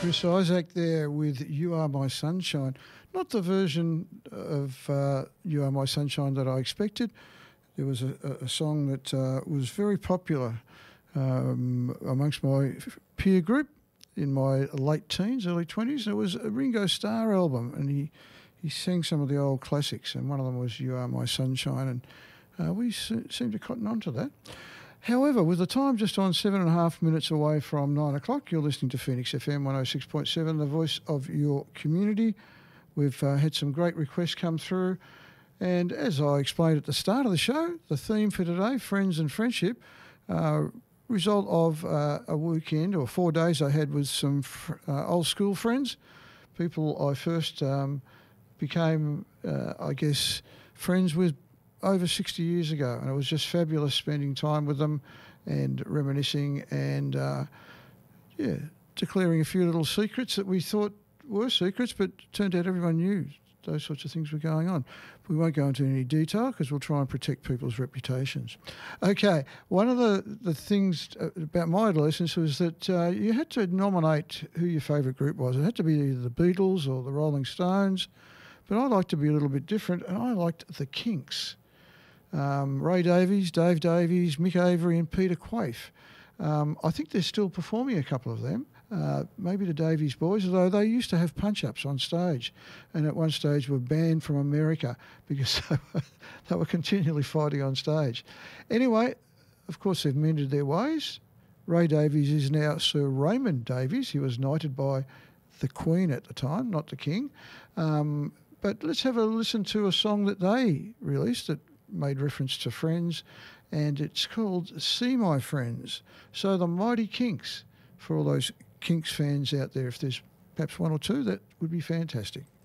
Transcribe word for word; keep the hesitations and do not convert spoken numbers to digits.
Chris Isaak there with You Are My Sunshine. Not the version of uh, You Are My Sunshine that I expected. There was a, a song that uh, was very popular um, amongst my peer group in my late teens, early twenties. It was a Ringo Starr album, and he, he sang some of the old classics, and one of them was You Are My Sunshine, and uh, we se- seemed to cotton on to that. However, with the time just on seven and a half minutes away from nine o'clock, you're listening to Phoenix F M one oh six point seven, the voice of your community. We've uh, had some great requests come through. And as I explained at the start of the show, the theme for today, Friends and Friendship, uh, result of uh, a weekend or four days I had with some fr- uh, old school friends, people I first um, became, uh, I guess, friends with over sixty years ago, and it was just fabulous spending time with them and reminiscing and, uh, yeah, declaring a few little secrets that we thought were secrets, but turned out everyone knew those sorts of things were going on. We won't go into any detail because we'll try and protect people's reputations. Okay, one of the, the things about my adolescence was that uh, you had to nominate who your favourite group was. It had to be either the Beatles or the Rolling Stones, but I liked to be a little bit different, and I liked the Kinks. Um, Ray Davies, Dave Davies, Mick Avery and Peter Quaife. Um, I think they're still performing, a couple of them, uh, maybe the Davies boys, although they used to have punch-ups on stage, and at one stage were banned from America because they were, they were continually fighting on stage. Anyway, of course they've mended their ways. Ray Davies is now Sir Raymond Davies. He was knighted by the Queen at the time, not the King. Um, but let's have a listen to a song that they released that made reference to Friends, and it's called See My Friends. So the Mighty Kinks, for all those Kinks fans out there, if there's perhaps one or two, that would be fantastic.